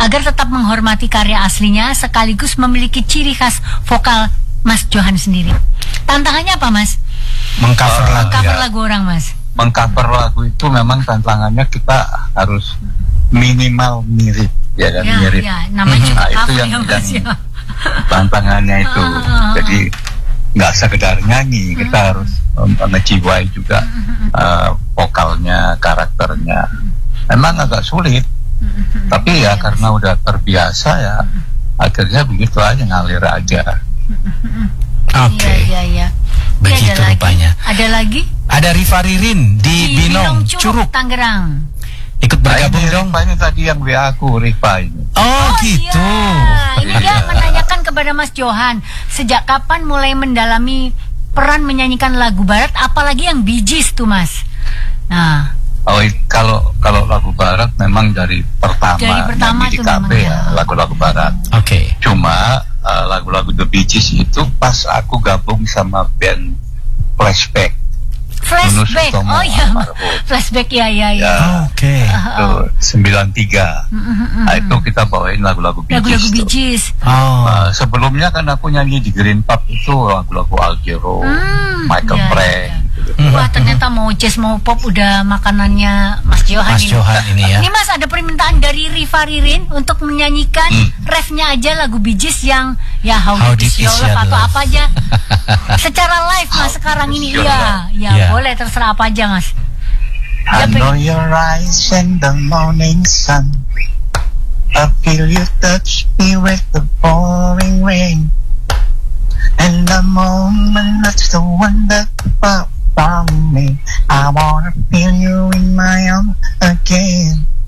agar tetap menghormati karya aslinya sekaligus memiliki ciri khas vokal Mas Johan sendiri. Tantangannya apa, Mas? Mengcover Lagu orang, Mas. Mengcover lagu itu memang tantangannya kita harus minimal mirip, ya kan, mirip. Ya, namanya juga itu cover yang Mas, ya. tantangannya itu. Jadi nggak sekedar nyanyi, kita harus ngejiwai juga vokalnya, karakternya. Memang agak sulit, tapi ya karena udah terbiasa ya, akhirnya begitu aja, ngalir aja. Oke. Iya. Begitu Ada rupanya. Ada lagi? Ada Riva Ririn di Binong, Curug. Tangerang. Ikut bergabung dong. Riva ini tadi yang WA aku, Riva ini. Oh gitu. Iya. Ini dia menanyakan kepada Mas Johan, sejak kapan mulai mendalami peran menyanyikan lagu barat, apalagi yang Bee Gees tuh, Mas? Nah. Oh, kalau lagu barat memang dari pertama itu di KB ya, lagu-lagu barat. Oke. Cuma lagu-lagu The Bee Gees itu pas aku gabung sama band Flashback. Oh iya, Flashback ya. Oke. Itu 93. Nah, itu kita bawain lagu-lagu Bee Gees. Sebelumnya kan aku nyanyi di Green Pub itu lagu-lagu Al Jarreau, Michael Frank. Wah, ternyata mau jazz mau pop udah makanannya Mas Johan ini ya. Ini Mas, ada permintaan dari Riva Ririn untuk menyanyikan refnya aja lagu Bee Gees yang ya How Deep Is Your Love atau apa aja. Secara live Mas sekarang ini. Iya, boleh terserah apa aja, Mas. I know your eyes in the morning sun. I feel you touch me with the pouring rain. And the moment that's the one that found me, I wanna feel you in my arms again.